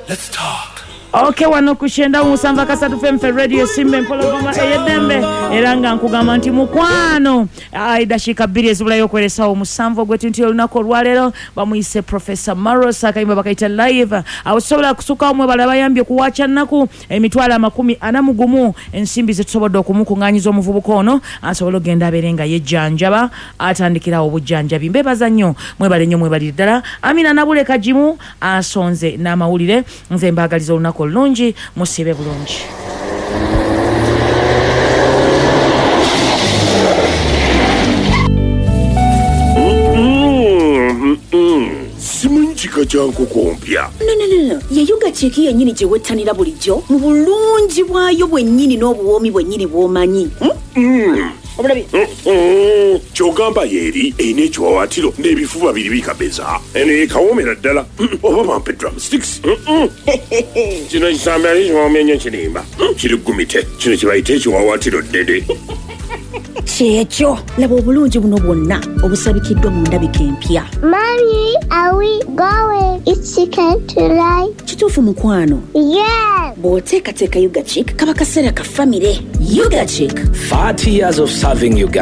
Let's talk. Okay, wano kushenda musamba kasatu femfe radio simbe mpologoma eyedembe eranga nkugamba nti mukwano idashika biri ezibula yokwelesa omusanvo gwetu nti olunako lwalero bamuyise Professor Maros akayimba bakaita live awusobola kusuka omwe bala bayambye kuwacha naku emitwala 40 ensimbi zetusobodde okumukunganyiza omuvubuka ono asobola ogenda aberenga yejjanjaba atandikira obujjanjabi mbebaza nnyo mwebale nnyo mwebali ddala Amina Nabule Kajimu asonze n'amawulire nze mbagaliza olunako lungi musibe bulungi. Simunchika chanko kompya. No. Yayuga cheki yenyini je wetanira bulijjo mu bulungi bwayo bwennyini n'obuwoomi bwennyini bwomanyi. Obulabi. Chogamba yeri ine chwawatiro n'ebifuba biri bikabeza. Ene kawomera ddala. Oba bampe drumsticks. Kino kisamba ali kyomenya kirimba. Kiri gumite. Kino kibayite chwawatiro ddede. Kyekyo laba obulungi buno bwonna obusabikiddwa mu ndabika empya. Mommy, are we going? It's chicken tonight. Kituufu mukwano. Yes. Bw'oteekateeka Yuga Chick kaba kaseera ka famire. Yuga Chick. 40 years of serving Uganda.